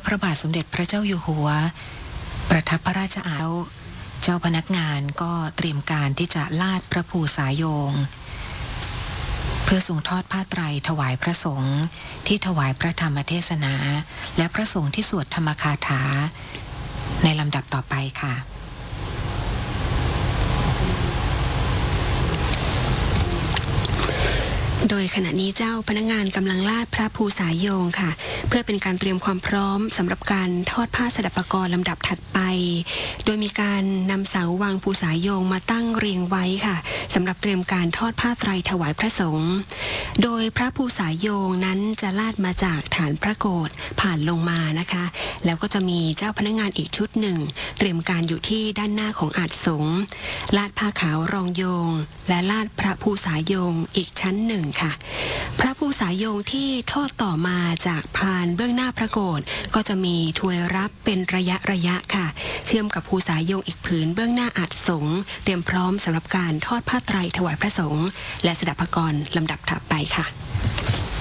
พระบาทสมเด็จพระเจ้าอยู่หัวประทับพระราชอาณาเจ้าพนักงานก็เตรียมการที่จะลาดพระภูษาโยงเพื่อทรงทอดผ้าไตรถวายพระสงฆ์ที่ถวายพระธรรมเทศนาและพระสงฆ์ที่สวดธรรมคาถาในลำดับต่อไปค่ะโดยขณะนี้เจ้าพนักงานกำลังลาดพระภูษาโยงค่ะเพื่อเป็นการเตรียมความพร้อมสำหรับการทอดผ้าสดับปกรณ์ลำดับถัดไปโดยมีการนำเสาวางภูษาโยงมาตั้งเรียงไว้ค่ะสำหรับเตรียมการทอดผ้าไตรถวายพระสงฆ์โดยพระภูษาโยงนั้นจะลาดมาจากฐานพระโกฐผ่านลงมานะคะแล้วก็จะมีเจ้าพนักงานอีกชุดหนึ่งเตรียมการอยู่ที่ด้านหน้าของอาสน์สงฆ์ลาดผ้าขาวรองโยงและลาดพระภูษาโยงอีกชั้นหนึ่งค่ะพระภูษาโยงที่ทอดต่อมาจากพานเบื้องหน้าพระโกฐก็จะมีถวยรับเป็นระยะค่ะเชื่อมกับภูษาโยงอีกผืนเบื้องหน้าอาสน์สงฆ์เตรียมพร้อมสำหรับการทอดผ้าไตรถวายพระสงฆ์และสดับปกรณ์ลำดับถัดไปค่ะ